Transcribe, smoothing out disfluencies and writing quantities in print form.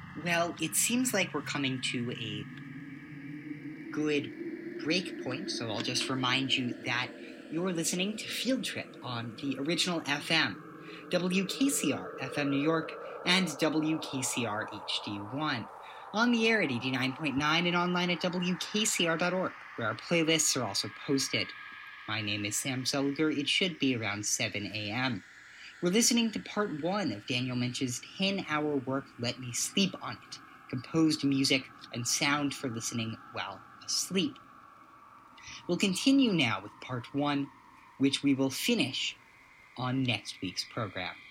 Well, it seems like we're coming to a good break point, so I'll just remind you that you're listening to Field Trip on the original FM, WKCR FM New York, and WKCR HD1. On the air at 89.9 and online at WKCR.org, where our playlists are also posted. My name is Sam Selger. It should be around 7 a.m. We're listening to part 1 of Daniel Minch's 10-hour work, Let Me Sleep on It, composed music and sound for listening while asleep. We'll continue now with part 1, which we will finish on next week's program.